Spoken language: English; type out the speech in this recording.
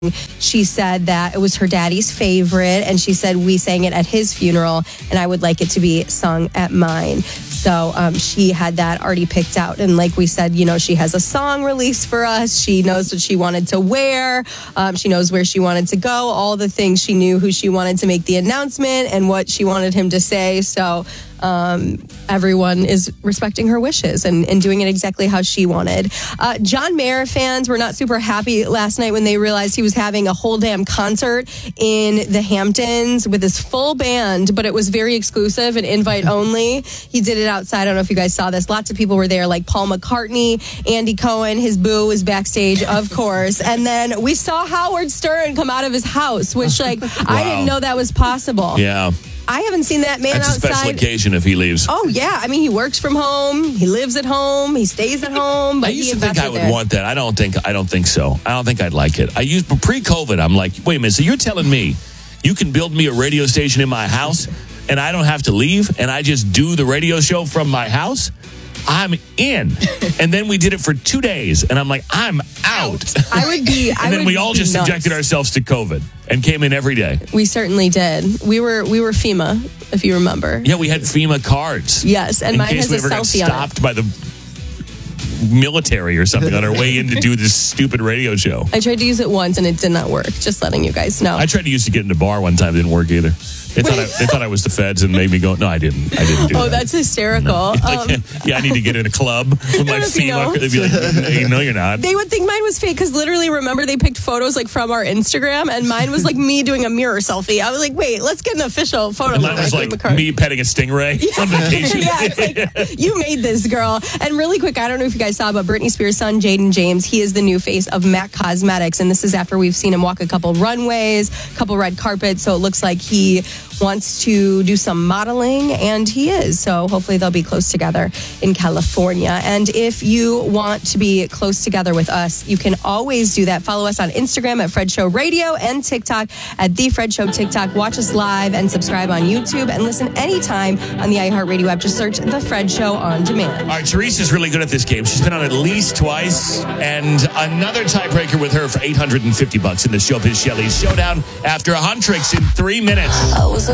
She said that it was her daddy's favorite, and she said we sang it at his funeral, and I would like it to be sung at mine. So she had that already picked out. And like we said, she has a song released for us. She knows what she wanted to wear. She knows where she wanted to go, all the things. She knew who she wanted to make the announcement and what she wanted him to say. So everyone is respecting her wishes and doing it exactly how she wanted. John Mayer fans were not super happy last night when they realized he was having a whole damn concert in the Hamptons with his full band, but it was very exclusive and invite only. He did it outside. I don't know if you guys saw this. Lots of people were there, like Paul McCartney, Andy Cohen, his boo was backstage, of course. And then we saw Howard Stern come out of his house, which wow. I didn't know that was possible. Yeah. I haven't seen that man outside. That's a special occasion if he leaves. Oh, yeah. I mean, he works from home. He lives at home. He stays at home. But I used to think I would want that. I don't think so. I don't think I'd like it. Pre-COVID, I'm like, wait a minute. So you're telling me you can build me a radio station in my house and I don't have to leave and I just do the radio show from my house? I'm in. And then we did it for 2 days. And I'm like, I'm out. And then we all just subjected ourselves to COVID and came in every day. We certainly did. We were FEMA, if you remember. Yeah, we had FEMA cards. Yes, and mine has a selfie on it. In case we ever got stopped by the military or something on our way in to do this stupid radio show. I tried to use it once and it did not work. Just letting you guys know. I tried to use it to get in the bar one time. It didn't work either. They thought I was the feds and made me go, no, I didn't do that. Oh, that's hysterical. No. I need to get in a club with my FEMA. They'd be like, no, you're not. They would think mine was fake because literally, remember, they picked photos from our Instagram and mine was me doing a mirror selfie. I was like, wait, let's get an official photo. And mine was me petting a stingray on vacation. Yeah, it's you made this, girl. And really quick, I don't know if you guys saw, but Britney Spears' son, Jaden James, he is the new face of MAC Cosmetics. And this is after we've seen him walk a couple runways, a couple red carpets. So it looks like he wants to do some modeling, and he is. So hopefully they'll be close together in California. And if you want to be close together with us, you can always do that. Follow us on Instagram at Fred Show Radio and TikTok at The Fred Show TikTok. Watch us live and subscribe on YouTube and listen anytime on the iHeartRadio app. Just search The Fred Show on demand. All right, Teresa's really good at this game. She's been on at least twice, and another tiebreaker with her for $850 in the Showbiz Shelley's Showdown after 100 tricks in 3 minutes.